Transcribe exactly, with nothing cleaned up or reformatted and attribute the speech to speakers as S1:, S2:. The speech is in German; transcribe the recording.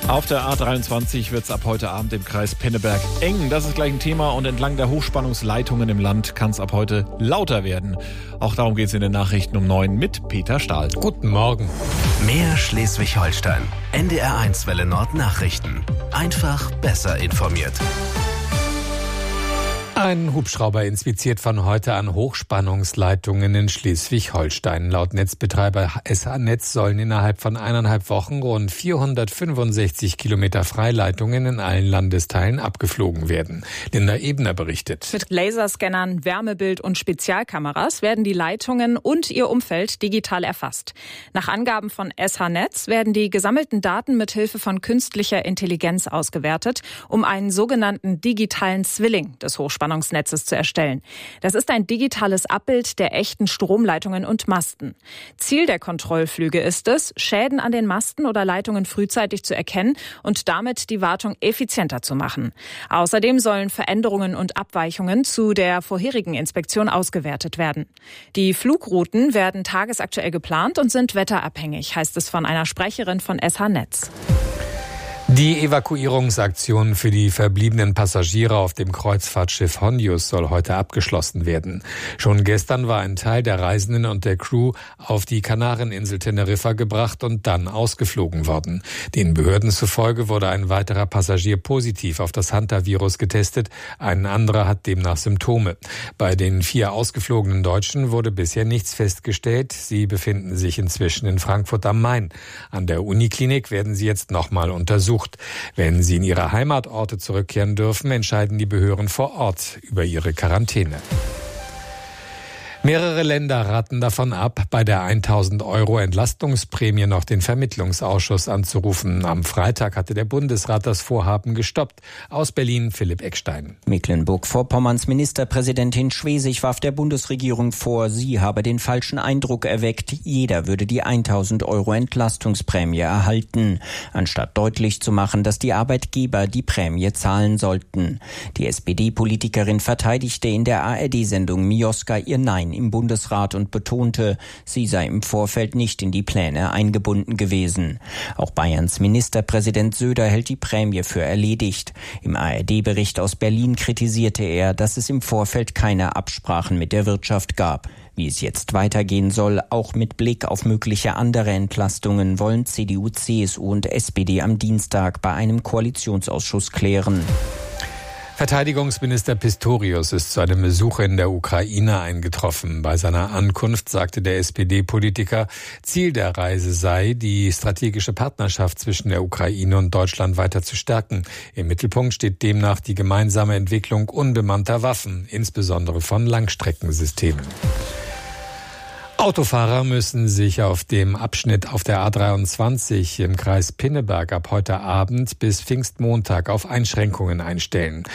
S1: Auf der A dreiundzwanzig wird es ab heute Abend im Kreis Pinneberg eng. Das ist gleich ein Thema und entlang der Hochspannungsleitungen im Land kann es ab heute lauter werden. Auch darum geht es in den Nachrichten um neun mit Peter Stahl.
S2: Guten Morgen.
S3: Mehr Schleswig-Holstein. N D R eins Welle Nord Nachrichten. Einfach besser informiert.
S2: Ein Hubschrauber inspiziert von heute an Hochspannungsleitungen in Schleswig-Holstein. Laut Netzbetreiber S H-Netz sollen innerhalb von eineinhalb Wochen rund vierhundertfünfundsechzig Kilometer Freileitungen in allen Landesteilen abgeflogen werden. Linda Ebner berichtet.
S4: Mit Laserscannern, Wärmebild und Spezialkameras werden die Leitungen und ihr Umfeld digital erfasst. Nach Angaben von S H-Netz werden die gesammelten Daten mit Hilfe von künstlicher Intelligenz ausgewertet, um einen sogenannten digitalen Zwilling des Hochspannungsnetzes zu erstellen. Das ist ein digitales Abbild der echten Stromleitungen und Masten. Ziel der Kontrollflüge ist es, Schäden an den Masten oder Leitungen frühzeitig zu erkennen und damit die Wartung effizienter zu machen. Außerdem sollen Veränderungen und Abweichungen zu der vorherigen Inspektion ausgewertet werden. Die Flugrouten werden tagesaktuell geplant und sind wetterabhängig, heißt es von einer Sprecherin von S H-Netz.
S2: Die Evakuierungsaktion für die verbliebenen Passagiere auf dem Kreuzfahrtschiff Hondius soll heute abgeschlossen werden. Schon gestern war ein Teil der Reisenden und der Crew auf die Kanareninsel Teneriffa gebracht und dann ausgeflogen worden. Den Behörden zufolge wurde ein weiterer Passagier positiv auf das Hantavirus getestet, ein anderer hat demnach Symptome. Bei den vier ausgeflogenen Deutschen wurde bisher nichts festgestellt. Sie befinden sich inzwischen in Frankfurt am Main. An der Uniklinik werden sie jetzt nochmal untersucht. Wenn sie in ihre Heimatorte zurückkehren dürfen, entscheiden die Behörden vor Ort über ihre Quarantäne. Mehrere Länder raten davon ab, bei der tausend Euro Entlastungsprämie noch den Vermittlungsausschuss anzurufen. Am Freitag hatte der Bundesrat das Vorhaben gestoppt. Aus Berlin Philipp Eckstein.
S5: Mecklenburg-Vorpommerns Ministerpräsidentin Schwesig warf der Bundesregierung vor, sie habe den falschen Eindruck erweckt, jeder würde die tausend Euro Entlastungsprämie erhalten, anstatt deutlich zu machen, dass die Arbeitgeber die Prämie zahlen sollten. Die S P D-Politikerin verteidigte in der A R D-Sendung Mioska ihr Nein im Bundesrat und betonte, sie sei im Vorfeld nicht in die Pläne eingebunden gewesen. Auch Bayerns Ministerpräsident Söder hält die Prämie für erledigt. Im A R D-Bericht aus Berlin kritisierte er, dass es im Vorfeld keine Absprachen mit der Wirtschaft gab. Wie es jetzt weitergehen soll, auch mit Blick auf mögliche andere Entlastungen, wollen C D U, C S U und S P D am Dienstag bei einem Koalitionsausschuss klären.
S2: Verteidigungsminister Pistorius ist zu einem Besuch in der Ukraine eingetroffen. Bei seiner Ankunft sagte der S P D-Politiker, Ziel der Reise sei, die strategische Partnerschaft zwischen der Ukraine und Deutschland weiter zu stärken. Im Mittelpunkt steht demnach die gemeinsame Entwicklung unbemannter Waffen, insbesondere von Langstreckensystemen. Autofahrer müssen sich auf dem Abschnitt auf der A dreiundzwanzig im Kreis Pinneberg ab heute Abend bis Pfingstmontag auf Einschränkungen einstellen.